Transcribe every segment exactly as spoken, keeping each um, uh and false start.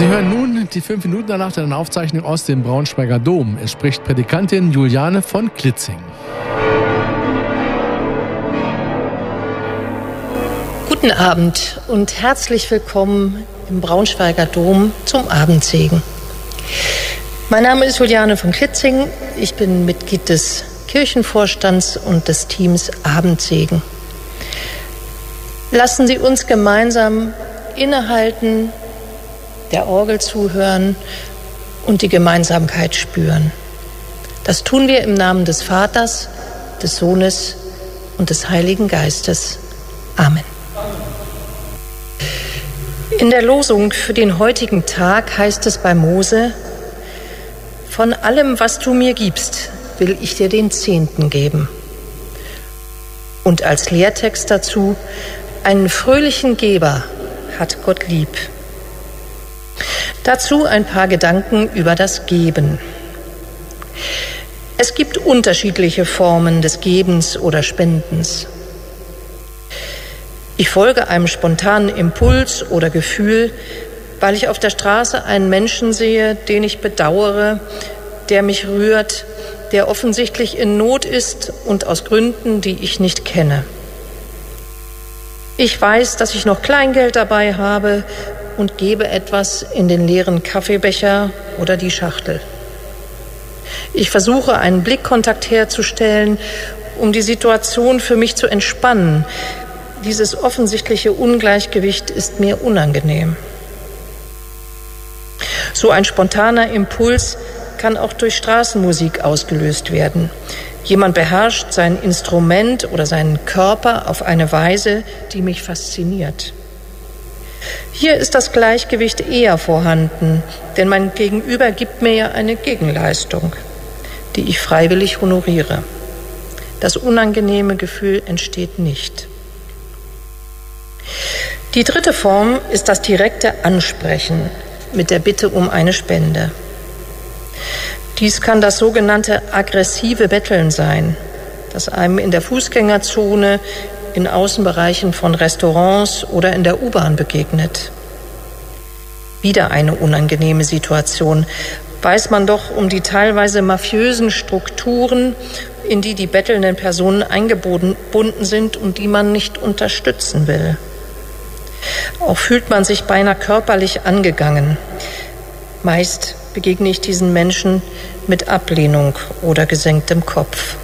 Sie hören nun die fünf Minuten danach der Aufzeichnung aus dem Braunschweiger Dom. Es spricht Prädikantin Juliane von Klitzing. Guten Abend und herzlich willkommen im Braunschweiger Dom zum Abendsegen. Mein Name ist Juliane von Klitzing. Ich bin Mitglied des Kirchenvorstands und des Teams Abendsegen. Lassen Sie uns gemeinsam innehalten, der Orgel zuhören und die Gemeinsamkeit spüren. Das tun wir im Namen des Vaters, des Sohnes und des Heiligen Geistes. Amen. In der Losung für den heutigen Tag heißt es bei Mose: Von allem, was du mir gibst, will ich dir den Zehnten geben. Und als Lehrtext dazu: Einen fröhlichen Geber hat Gott lieb. Dazu ein paar Gedanken über das Geben. Es gibt unterschiedliche Formen des Gebens oder Spendens. Ich folge einem spontanen Impuls oder Gefühl, weil ich auf der Straße einen Menschen sehe, den ich bedauere, der mich rührt, der offensichtlich in Not ist und aus Gründen, die ich nicht kenne. Ich weiß, dass ich noch Kleingeld dabei habe und gebe etwas in den leeren Kaffeebecher oder die Schachtel. Ich versuche, einen Blickkontakt herzustellen, um die Situation für mich zu entspannen. Dieses offensichtliche Ungleichgewicht ist mir unangenehm. So ein spontaner Impuls kann auch durch Straßenmusik ausgelöst werden. Jemand beherrscht sein Instrument oder seinen Körper auf eine Weise, die mich fasziniert. Hier ist das Gleichgewicht eher vorhanden, denn mein Gegenüber gibt mir ja eine Gegenleistung, die ich freiwillig honoriere. Das unangenehme Gefühl entsteht nicht. Die dritte Form ist das direkte Ansprechen mit der Bitte um eine Spende. Dies kann das sogenannte aggressive Betteln sein, das einem in der Fußgängerzone, in Außenbereichen von Restaurants oder in der U-Bahn begegnet. Wieder eine unangenehme Situation. Weiß man doch um die teilweise mafiösen Strukturen, in die die bettelnden Personen eingebunden sind und die man nicht unterstützen will. Auch fühlt man sich beinahe körperlich angegangen. Meist begegne ich diesen Menschen mit Ablehnung oder gesenktem Kopf.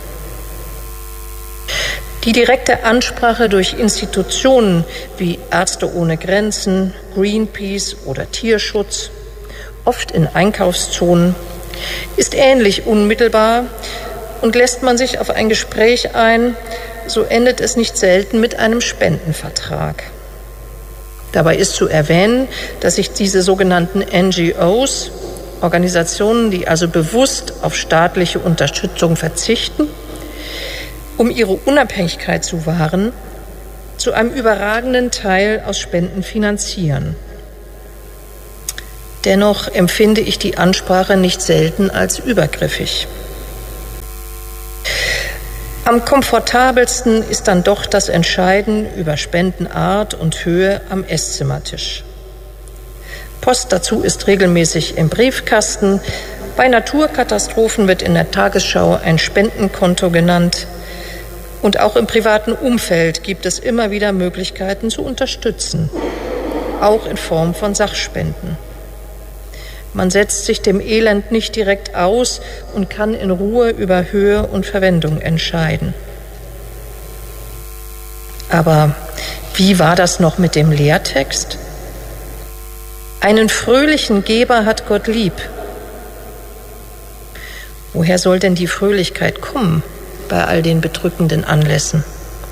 Die direkte Ansprache durch Institutionen wie Ärzte ohne Grenzen, Greenpeace oder Tierschutz, oft in Einkaufszonen, ist ähnlich unmittelbar und lässt man sich auf ein Gespräch ein, so endet es nicht selten mit einem Spendenvertrag. Dabei ist zu erwähnen, dass sich diese sogenannten N G Os, Organisationen, die also bewusst auf staatliche Unterstützung verzichten, um ihre Unabhängigkeit zu wahren, zu einem überragenden Teil aus Spenden finanzieren. Dennoch empfinde ich die Ansprache nicht selten als übergriffig. Am komfortabelsten ist dann doch das Entscheiden über Spendenart und Höhe am Esszimmertisch. Post dazu ist regelmäßig im Briefkasten. Bei Naturkatastrophen wird in der Tagesschau ein Spendenkonto genannt. Und auch im privaten Umfeld gibt es immer wieder Möglichkeiten zu unterstützen, auch in Form von Sachspenden. Man setzt sich dem Elend nicht direkt aus und kann in Ruhe über Höhe und Verwendung entscheiden. Aber wie war das noch mit dem Lehrtext? Einen fröhlichen Geber hat Gott lieb. Woher soll denn die Fröhlichkeit kommen bei all den bedrückenden Anlässen?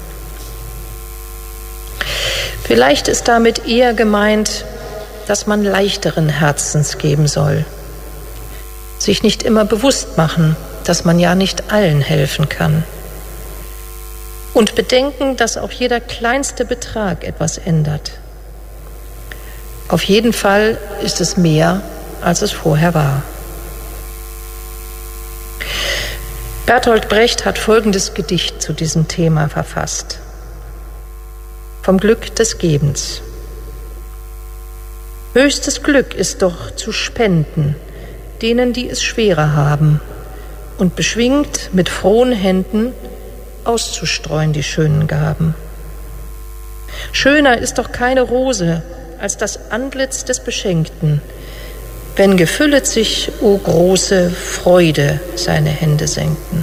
Vielleicht ist damit eher gemeint, dass man leichteren Herzens geben soll. Sich nicht immer bewusst machen, dass man ja nicht allen helfen kann. Und bedenken, dass auch jeder kleinste Betrag etwas ändert. Auf jeden Fall ist es mehr, als es vorher war. Bertolt Brecht hat folgendes Gedicht zu diesem Thema verfasst: Vom Glück des Gebens. Höchstes Glück ist doch zu spenden, denen, die es schwerer haben, und beschwingt mit frohen Händen auszustreuen die schönen Gaben. Schöner ist doch keine Rose als das Antlitz des Beschenkten, wenn gefüllet sich, o große Freude, seine Hände senkten.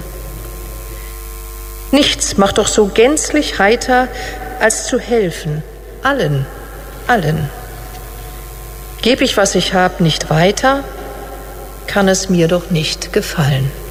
Nichts macht doch so gänzlich heiter, als zu helfen, allen, allen. Geb ich, was ich hab, nicht weiter, kann es mir doch nicht gefallen.